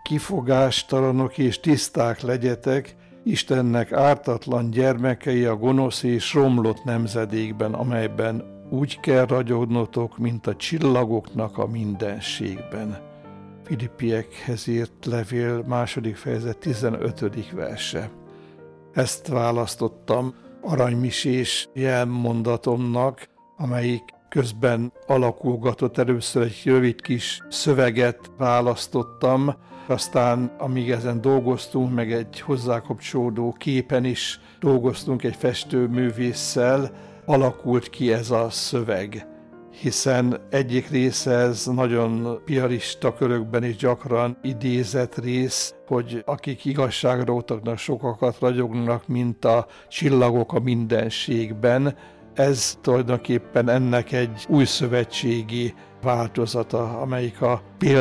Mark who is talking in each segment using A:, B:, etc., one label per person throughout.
A: kifogástalanok és tiszták legyetek, Istennek ártatlan gyermekei a gonosz és romlott nemzedékben, amelyben úgy kell ragyognotok, mint a csillagoknak a mindenségben. Filippiekhez írt levél 2. fejezet 15. verse. Ezt választottam aranymisés jelmondatomnak, amelyik közben alakulgatott. Először egy rövid kis szöveget választottam, aztán amíg ezen dolgoztunk, meg egy hozzákapcsolódó képen is dolgoztunk egy festőművésszel, alakult ki ez a szöveg. Hiszen egyik része ez nagyon piarista körökben is gyakran idézett rész, hogy akik igazságra utaknak, sokakat ragyognak, mint a csillagok a mindenségben. Ez tulajdonképpen ennek egy új szövetségi változata, amelyik a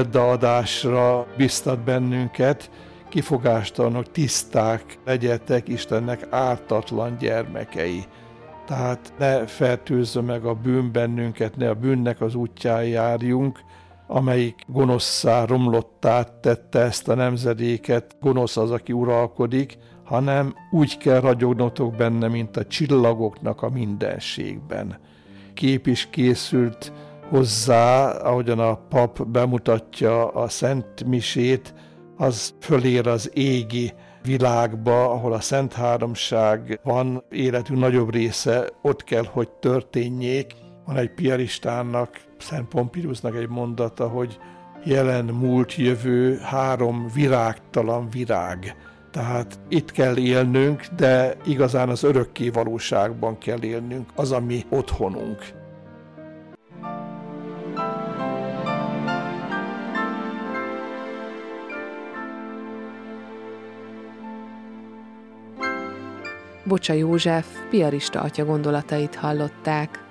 A: példaadásra biztat bennünket. Kifogástalanok, tiszták legyetek, Istennek ártatlan gyermekei. Tehát ne fertőzze meg a bűn bennünket, ne a bűnnek az útján járjunk, amelyik gonoszszá, romlottá tette ezt a nemzedéket. Gonosz az, aki uralkodik, hanem úgy kell ragyognotok benne, mint a csillagoknak a mindenségben. Kép is készült hozzá, ahogyan a pap bemutatja a Szent Misét, az fölér az égi világba, ahol a Szent Háromság van, életünk nagyobb része ott kell, hogy történjék. Van egy piaristának, Szent Pompidusnak egy mondata, hogy jelen, múlt, jövő, 3 virágtalan virág. Tehát itt kell élnünk, de igazán az örökké valóságban kell élnünk, az a mi otthonunk.
B: Bocsa József piarista atya gondolatait hallották.